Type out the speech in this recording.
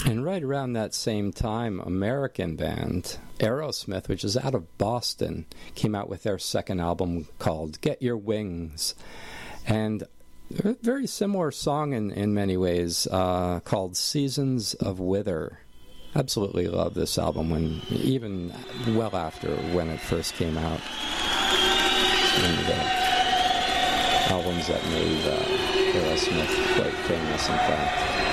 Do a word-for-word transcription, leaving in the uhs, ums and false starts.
And right around that same time, American band Aerosmith, which is out of Boston, came out with their second album called Get Your Wings. And a very similar song in, in many ways, uh, called Seasons of Wither. Absolutely love this album, when even well after when it first came out. It's one of the albums that made uh, Aerosmith quite famous, in fact.